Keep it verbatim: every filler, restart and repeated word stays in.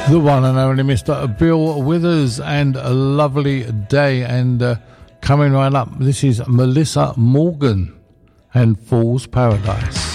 The one and only Mister Bill Withers, and A Lovely Day. And uh, coming right up, this is Melissa Morgan and Fool's Paradise.